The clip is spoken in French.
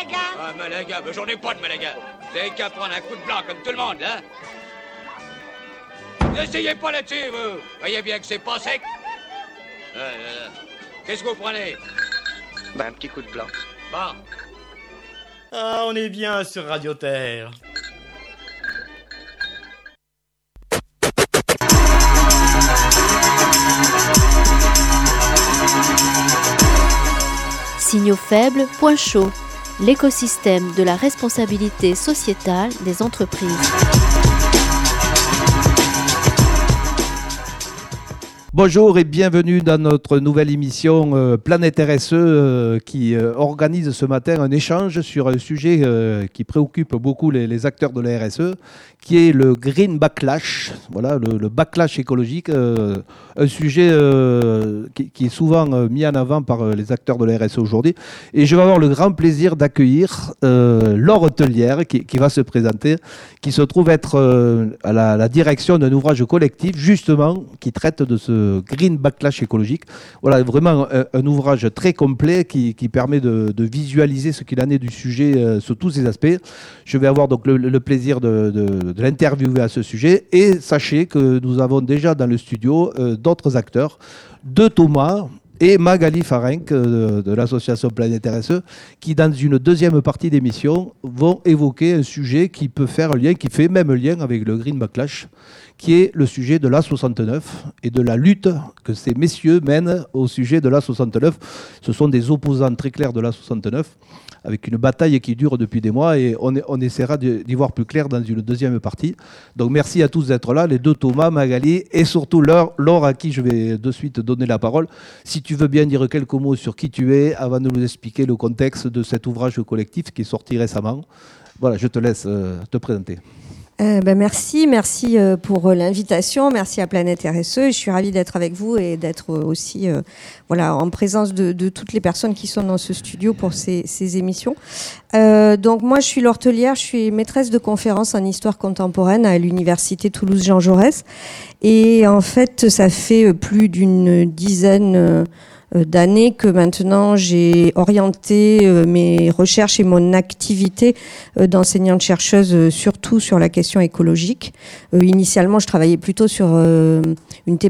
Malaga. Ah, Malaga, mais j'en ai pas de Malaga. Vous avez qu'à prendre un coup de blanc comme tout le monde, hein. N'essayez pas là-dessus, vous. Voyez bien que c'est pas sec. Qu'est-ce que vous prenez? Bah, un petit coup de blanc. Bon. Ah, on est bien sur Radio Terre. Signaux faibles, point chaud. L'écosystème de la responsabilité sociétale des entreprises. Bonjour et bienvenue dans notre nouvelle émission Planète RSE qui organise ce matin un échange sur un sujet qui préoccupe beaucoup les acteurs de la RSE, qui est le green backlash, voilà, le backlash écologique, un sujet qui est souvent mis en avant par les acteurs de la RSE aujourd'hui. Et je vais avoir le grand plaisir d'accueillir Laure Tellière qui va se présenter, qui se trouve être à la direction d'un ouvrage collectif justement qui traite de ce green backlash écologique. Voilà, vraiment un ouvrage très complet qui permet de visualiser ce qu'il en est du sujet sous tous ses aspects. Je vais avoir donc le plaisir de l'interviewer à ce sujet, et sachez que nous avons déjà dans le studio d'autres acteurs, de Thomas et Magali Farenc de l'association Planète RSE, qui dans une deuxième partie d'émission vont évoquer un sujet qui peut faire lien, qui fait même lien avec le green backlash, qui est le sujet de l'A69 et de la lutte que ces messieurs mènent au sujet de l'A69. Ce sont des opposants très clairs de l'A69, avec une bataille qui dure depuis des mois, et on essaiera d'y voir plus clair dans une deuxième partie. Donc merci à tous d'être là, les deux Thomas, Magali, et surtout Laure à qui je vais de suite donner la parole. Si tu veux bien dire quelques mots sur qui tu es, avant de nous expliquer le contexte de cet ouvrage collectif qui est sorti récemment. Voilà, je te laisse te présenter. Merci pour l'invitation, merci à Planète RSE. Je suis ravie d'être avec vous et d'être aussi en présence de toutes les personnes qui sont dans ce studio pour ces émissions. Donc moi je suis Laure Tellière, je suis maîtresse de conférences en histoire contemporaine à l'université Toulouse Jean Jaurès, et en fait ça fait plus d'une dizaine d'années que maintenant j'ai orienté mes recherches et mon activité d'enseignante-chercheuse surtout sur la question écologique. Initialement, je travaillais plutôt sur une